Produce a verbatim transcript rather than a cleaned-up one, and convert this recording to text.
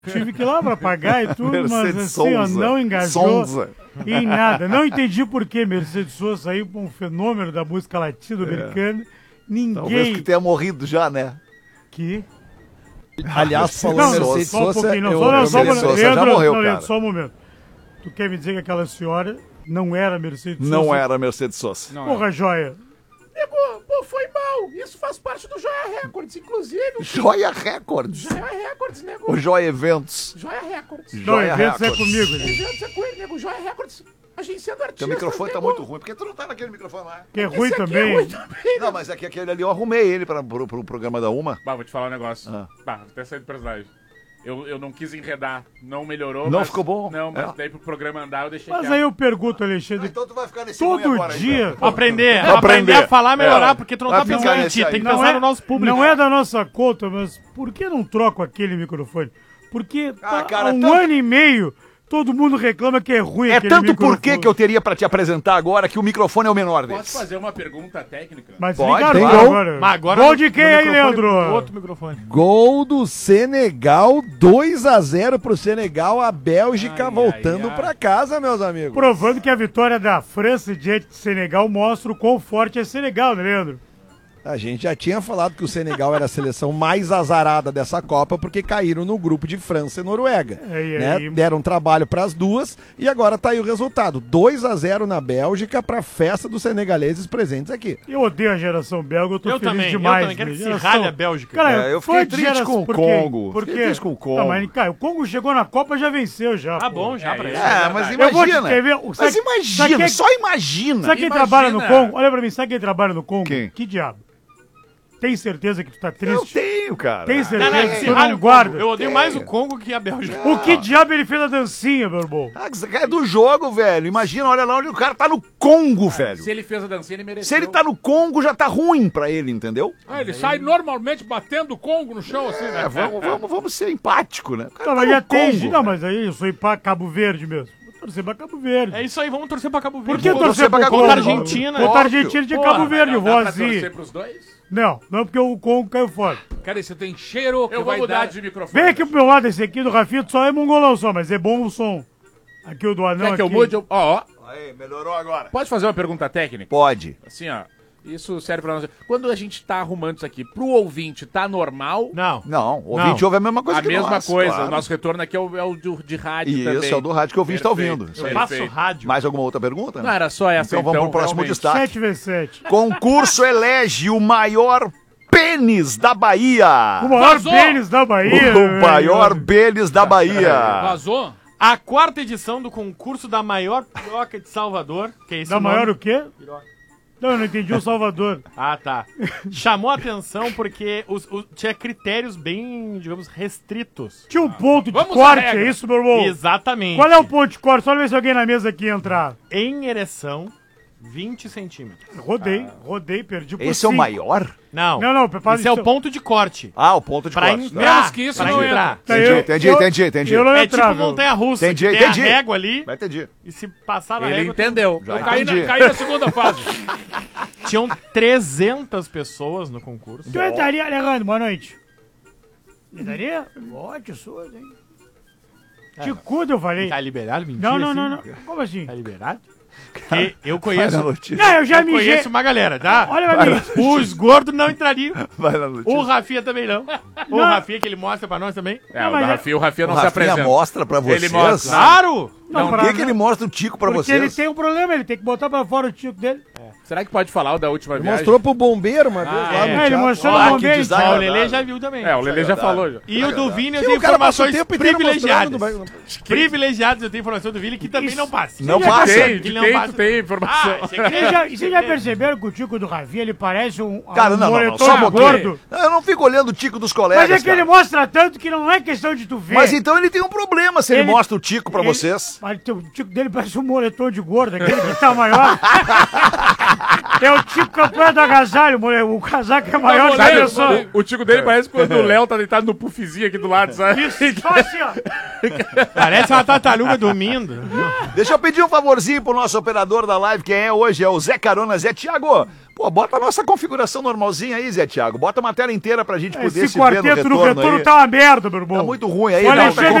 Tive que ir lá pra pagar e tudo, Mercedes mas assim, ó, Souza. não engajou Sonza. em nada. Não entendi por que Mercedes Souza saiu um fenômeno da música latino-americana. Ninguém... Talvez que tenha morrido já, né? Que... Aliás, falando Não, em Mercedes só um Souza, pouquinho, não, eu- só, não, eu- só, um Mercedes momento. Souza já Leandro, morreu, não, Leandro, cara. só um momento. Tu quer me dizer que aquela senhora não era Mercedes Não Souza? era Mercedes Souza. Não, Porra, joia. Nego, pô, foi mal. Isso faz parte do Joia Records, inclusive. Joia Records. Joia Records, nego. O Joia Eventos. Joia Records. Não, Joia eventos é Records. comigo, gente. Eventos é com ele, nego. Joia Records, agenciando artistas. Teu microfone tá nego. muito ruim. Por que tu não tá naquele microfone lá? Que é ruim Esse aqui também. É ruim também. Não, mas é que aquele ali eu arrumei ele para, pro, pro programa da Uma. Bah, vou te falar um negócio. Ah. Bah, até sair do personagem. Eu, eu não quis enredar, não melhorou. Não mas- ficou bom? Não, mas É. daí pro programa andar eu deixei Mas quieto. aí eu pergunto, Alexandre, Então tu vai ficar nesse todo ruim agora, dia... então. Aprender, Aprender. aprender a falar, melhorar, É. porque tu não Vai tá ficar pensando em nesse ti, aí. tem que Não pensar é, no nosso público. não é da nossa conta, mas por que não troco aquele microfone? Porque Ah, tá cara, há um tanto- ano e meio todo mundo reclama que é ruim É aquele tanto microfone. porquê que eu teria pra te apresentar agora que o microfone é o menor Posso deles. fazer uma pergunta técnica? Mas Pode, ligaram tem lá gol. agora. Mas agora Gol no- de quem no aí, microfone, Leandro? Outro microfone. Gol do Senegal, dois a zero pro Senegal, a Bélgica Ai, voltando ai, ai. pra casa, meus amigos. Provando que a vitória da França diante de Senegal mostra o quão forte é Senegal, né, Leandro? A gente já tinha falado que o Senegal era a seleção mais azarada dessa Copa porque caíram no grupo de França e Noruega. É, e né? aí- Deram trabalho pras duas e agora tá aí o resultado. dois a zero na Bélgica pra festa dos senegaleses presentes aqui. Eu odeio a geração belga, eu tô Eu feliz também, eu demais. também, quero né? que se Geração- ralhe a Bélgica. Cara, É, eu fã fiquei de triste geração- com o por quê? Congo. Por Fiquei quê? triste com o Congo. Não, mas, cara, o Congo chegou na Copa já venceu já. Tá pô. bom já É, pra ele. isso. É, mas Eu vou te imagina. escrever- Mas sabe- sabe imagina, quem- só imagina. Sabe quem Imagina. trabalha no Congo? Olha pra mim, sabe quem trabalha no Congo? Quem? Que diabo? Tem certeza que tu tá Eu triste? tenho, cara. Tem certeza Não, não, que se tu ralha não o guarda? Congo. Eu odeio mais o Congo que a Bélgica. O que diabo ele fez a dancinha, meu irmão? Ah, isso é do jogo, velho. Imagina, olha lá onde o cara tá no Congo, velho. Se ele fez a dancinha, ele mereceu. Se ele tá no Congo, já tá ruim pra ele, entendeu? Ah, ele sai normalmente batendo o Congo no chão, assim, né? É, vamos, vamos, vamos ser empático, né? O cara Não, tá mas no já tem. Congo, Não, velho. mas aí eu sou ir pra Cabo Verde mesmo. Vou torcer pra Cabo Verde. É isso aí, vamos torcer pra Cabo Verde. Por que Vou torcer torcer pra pro Cabo Congo? Contra a Verde. Argentina. Contra a Óbvio. Argentina de Porra, Cabo Verde, Dá pra vozinho. torcer pros dois? Não, não porque o Congo caiu fora. Cara, isso tem cheiro que Eu vou vai mudar dar... de microfone. Vem aqui pro meu lado, esse aqui do Rafinha, só é mongolão só, mas é bom o som. Aqui o do anão Quer que eu aqui. mude? Eu- Ó, ó. Aí, melhorou agora. Pode fazer uma pergunta técnica? Pode. Assim, ó. Isso serve pra nós. Quando a gente tá arrumando isso aqui, pro ouvinte, tá normal? Não. Não, o ouvinte ouve a mesma coisa A que mesma nós, coisa. claro. O nosso retorno aqui é o, é o de, de rádio E também. esse é o do rádio que o ouvinte tá Perfeito. ouvindo. Isso Eu aí. faço Perfeito. rádio. Mais alguma outra pergunta? Não era só essa, Então vamos pro próximo realmente. destaque. sete vezes sete. Concurso elege o maior pênis da Bahia. O maior Vazou! pênis da Bahia. O maior velho. pênis da Bahia. Vazou? A quarta edição do concurso da maior piroca de Salvador, que é esse Da nome. maior o quê? Não, eu não entendi o Salvador. Ah, tá. Chamou a atenção porque os, os- tinha critérios bem, digamos, restritos. Tinha um ponto de Vamos à corte, regra. é isso, meu irmão? Exatamente. Qual é o ponto de corte? Só ver se alguém na mesa aqui entrar. Em ereção, vinte centímetros. Rodei, rodei, perdi por Esse é o cinco. maior? Não, Não, não, prepara esse é o isso. ponto de corte. Ah, o ponto de Pra corte. entrar. Menos que isso pra não entrar. Tá, Entendi, eu- entendi, eu- entendi, entendi. Eu não É entrava. tipo montanha-russa, Entendi, que tem entendi. a régua ali, Vai entendi. e se passar na Ele régua... entendeu. Já Eu caí entendi. na, caí na segunda fase. Tinham trezentas pessoas no concurso. Tu entraria, Alejandro? Boa noite. Entraria? Ótimo, sua, hein? Ticudo, eu falei. Tá liberado? Mentira, Não, não, assim? não, não. Como assim? Tá liberado? Porque eu conheço... Vai na notícia. Não, eu já Eu me conheço uma galera, tá? Olha pra mim. Os gordos não entrariam. Vai na notícia. O Rafinha também não. O Não. Rafinha que ele mostra pra nós também. É, Não, o mas é- Rafinha, o Rafinha O não se Rafinha apresenta. mostra pra vocês. Ele mostra. Claro! Não, Por pra- que, que ele mostra o tico pra Porque vocês? ele tem um problema, ele tem que botar pra fora o tico dele. Será que pode falar o da última Ele viagem? mostrou pro bombeiro uma vez lá é. no É, ele teatro. mostrou Ah, no que momento. design. Ó, o Lelê já viu também. É, o Lelê já falou. Já. E o do Vini eu Sim, tenho o cara passa o informações tempo inteiro privilegiadas. mostrando, não vai- Privilegiadas, eu tenho informação do Vini que também Isso. não passa. Não Já passa. tem, Tem, que ele tem, não passa. tem informação. Ah, Vocês já, vocês já perceberam que o tico do Rafinha, ele parece um, Cara, um não, não, não. moletom Só um pouquinho. gordo? Eu não fico olhando o tico dos colegas, Mas é que cara. ele mostra tanto que não é questão de tu ver. Mas então ele tem um problema se ele, Ele- mostra o tico pra Ele- vocês. Mas o tico dele parece um moletom de gordo, aquele que tá maior. É o tico campeão do agasalho, mole- o casaco é maior que a Sabe, pessoa. o, o tico dele parece quando o Léo tá deitado no puffzinho aqui do lado, sabe? Só assim, ó. Parece uma tartaruga dormindo. Deixa eu pedir um favorzinho pro nosso operador da live, quem é hoje, é o Zé Carona. Zé Thiago, pô, bota a nossa configuração normalzinha aí, Zé Thiago. Bota uma tela inteira pra gente poder Esse se ver no quarteto retorno no retorno aí. tá uma merda, meu irmão. Tá muito ruim aí, O não, Alexandre